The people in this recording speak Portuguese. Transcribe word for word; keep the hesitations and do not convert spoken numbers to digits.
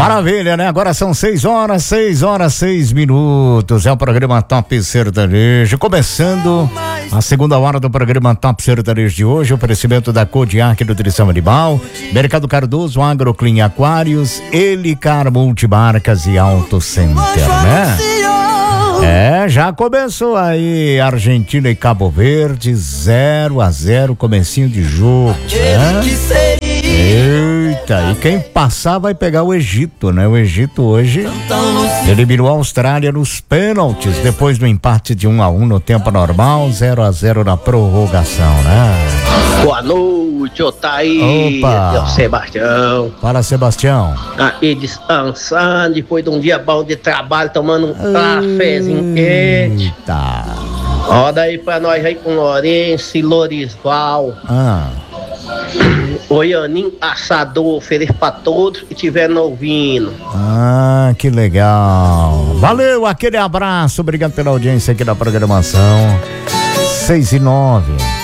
Maravilha, né? Agora são seis horas, seis horas, seis minutos. É o programa Top Sertanejo. Começando a segunda hora do programa Top Sertanejo de hoje. Oferecimento da Kodiak Nutrição Animal, Mercado Cardoso, Agroclean Aquários, Elicar Multimarcas e Auto Center, né? É, já começou aí Argentina e Cabo Verde, zero a zero, comecinho de jogo, né? Eita, e quem passar vai pegar o Egito, né? O Egito hoje eliminou a Austrália nos pênaltis, depois do empate de um a um no tempo normal, zero a zero na prorrogação, né? Boa noite, Otaí. Opa. É o Sebastião. Fala, Sebastião. Aí descansando, depois de um dia bom de trabalho, tomando um cafezinho quente. Eita. Roda aí pra nós aí com Lourenço e Lorisval. Ah. Oianinho assador, ofereço pra todos que estiverem ouvindo. Ah, que legal. Valeu, aquele abraço, obrigado pela audiência aqui da programação. Seis e nove.